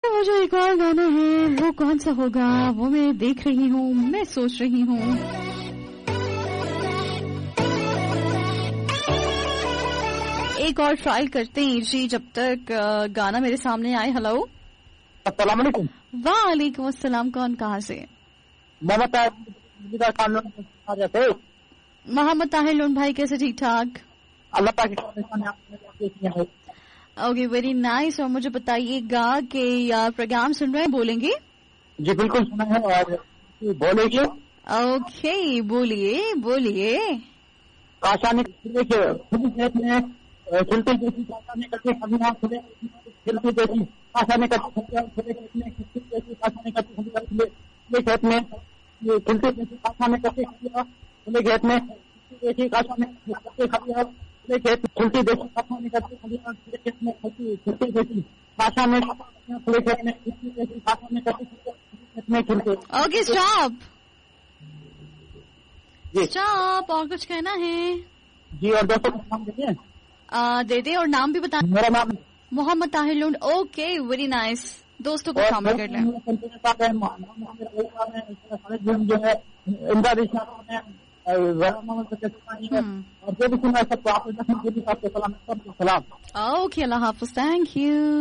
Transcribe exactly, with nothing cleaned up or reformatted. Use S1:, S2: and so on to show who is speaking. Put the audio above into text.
S1: تو وہ جو ایک اور گانا ہے وہ کون سا ہوگا وہ میں دیکھ رہی ہوں, میں سوچ رہی ہوں. ایک اور ٹرائی کرتے ہیں جی جب تک گانا میرے سامنے آئے. ہلو,
S2: السلام علیکم.
S1: وعلیکم السلام. کون کہاں سے؟ محمد طاہر لون بھائی, کیسے؟ ٹھیک ٹھاک,
S2: اللہ پاک.
S1: Okay, very nice. اور مجھے بتائیے گا کہ پروگرام سن رہے ہیں, بولیں گے؟
S2: جی بالکل سنا ہے, اور بولے گی.
S1: اوکے, بولیے بولیے.
S2: آسانی میں کھلتی جیسی آسانی کرتی کھلے کھلتی جیسی آسانی کرتی جیسی آسانی کرتی کھیت میں کھلتی جیسی آسانی کرتی کھلے کھیت میں جیسی آسانی کرتے کھلے کھیت کھلتی جیسی آسانی کرتی کھلے کھیت میں کھلتی جیسی آسانی کھلے کھیت میں کھلتی جیسی آسانی کرتی کھیت میں کھلتے.
S1: Okay, stop stop. اور کچھ کہنا ہے؟
S2: جی, اور دوستوں کو نام دیتے ہیں,
S1: دے دیں, اور نام بھی بتا.
S2: میرا نام
S1: محمد طاہر لونڈ. Okay, very nice. دوستوں کو شامل کر لیں.
S2: جو ہے امداد اور جو بھی سنا ہے سب کو آپ سلام.
S1: اوکے, اللہ حافظ. Thank you.